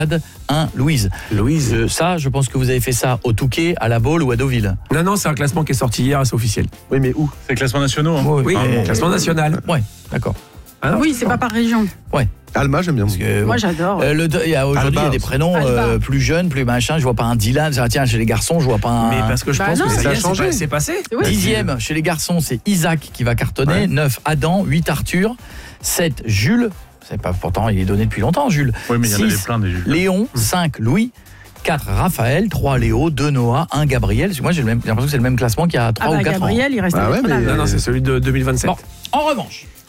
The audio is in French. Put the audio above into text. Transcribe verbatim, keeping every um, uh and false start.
un Louise. Louise. Euh, ça, je pense que vous avez fait ça au Touquet, à La Baule ou à Deauville. Non, non, c'est un classement qui est sorti hier, c'est officiel. Oui, mais où? C'est classement nationaux. Hein. Oui, mais- classement national. Ouais, d'accord. Ah, Oui, c'est pas par région. Alma, j'aime bien. Parce que, Moi, bon, j'adore. euh, le- il y a aujourd'hui Alba il y a des aussi. prénoms euh, plus jeunes, plus machin. Je vois pas un Dylan. Ah, tiens, chez les garçons, je vois pas un. Mais parce que je Bah pense non. que ça, Ça a y est, c'est changé. pas- c'est passé. Oui. Dixième chez les garçons, c'est Isaac qui va cartonner. Ouais. neuf Adam, huit Arthur, sept Jules. C'est pas pourtant il est donné depuis longtemps Jules. Oui, mais il y en avait six plein des Jules. Léon, cinq Louis, quatre Raphaël, trois Léo, deux Noah, un Gabriel. Moi j'ai le même- j'ai l'impression que c'est le même classement qu'il y a Ah trois bah, ou quatre ans. Gabriel, il reste Ah à ouais, mettre mais- là. Non, non, c'est celui de deux mille vingt-sept. Bon, en revanche,